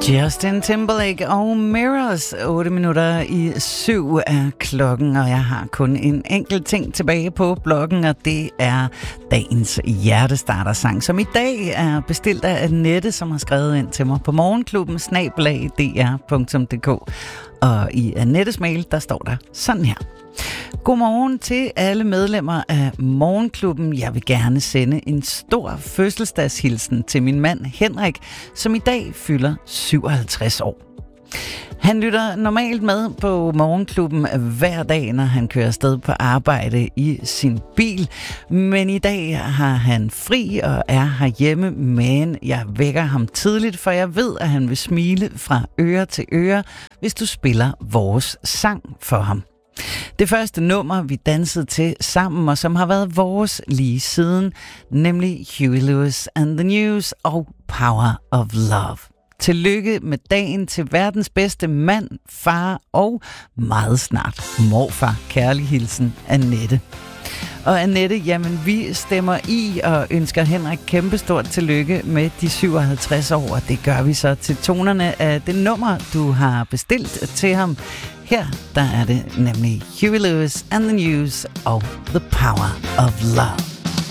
Justin Timberlake og Mirrors. 7:08 er klokken, og jeg har kun en enkelt ting tilbage på bloggen, og det er dagens hjertestartersang, som i dag er bestilt af Annette, som har skrevet ind til mig på morgenklubben@dr.dk. Og i Annettes mail, der står der sådan her. Godmorgen til alle medlemmer af Morgenklubben. Jeg vil gerne sende en stor fødselsdagshilsen til min mand Henrik, som i dag fylder 57 år. Han lytter normalt med på Morgenklubben hver dag, når han kører afsted på arbejde i sin bil. Men i dag har han fri og er herhjemme, men jeg vækker ham tidligt, for jeg ved, at han vil smile fra øre til øre, hvis du spiller vores sang for ham. Det første nummer, vi dansede til sammen, og som har været vores lige siden, nemlig Huey Lewis and the News og Power of Love. Tillykke med dagen til verdens bedste mand, far og meget snart morfar. Kærlig hilsen, Annette. Og Annette, jamen vi stemmer i og ønsker Henrik kæmpestort tillykke med de 57 år, og det gør vi så til tonerne af det nummer, du har bestilt til ham. Her, der er det nemlig Huey Lewis and the News og The Power of Love.